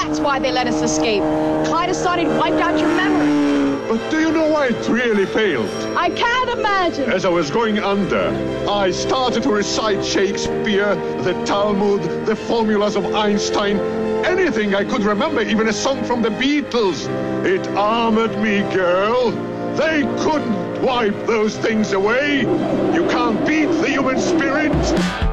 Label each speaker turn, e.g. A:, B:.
A: That's why they let us escape. Clyde wiped out your memory.
B: But do you know why it really failed?
A: I can't imagine.
B: As I was going under, I started to recite Shakespeare, the Talmud, the formulas of Einstein, anything I could remember, even a song from the Beatles. It armored me, girl. They couldn't wipe those things away. You can't beat the human spirit.